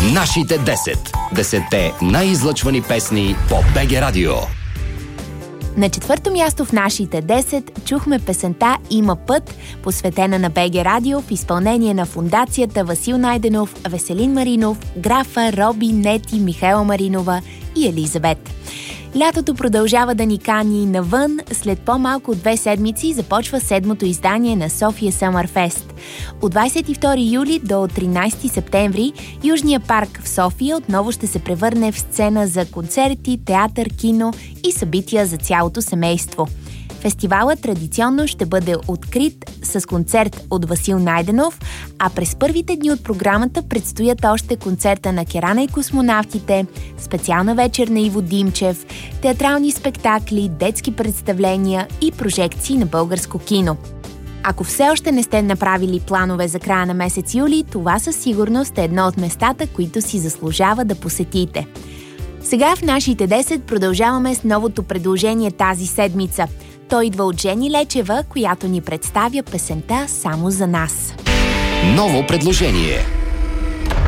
Нашите 10. 10-те най-излъчвани песни по БГ Радио. На четвърто място в нашите 10 чухме песента «Има път», посветена на БГ Радио в изпълнение на фондацията Васил Найденов, Веселин Маринов, Графа, Роби, Нети, Михаела Маринова и Елизабет. Лятото продължава да ни кани навън. След по-малко от 2 седмици започва 7-то издание на София Съмърфест. От 22 юли до 13 септември Южния парк в София отново ще се превърне в сцена за концерти, театър, кино и събития за цялото семейство. Фестивалът традиционно ще бъде открит с концерт от Васил Найденов, а през първите дни от програмата предстоят още концерта на Керана и космонавтите, специална вечер на Иво Димчев, театрални спектакли, детски представления и прожекции на българско кино. Ако все още не сте направили планове за края на месец юли, това със сигурност е едно от местата, които си заслужава да посетите. Сега в нашите 10 продължаваме с новото предложение тази седмица. Той идва от Жени Лечева, която ни представя песента «Само за нас». Ново предложение.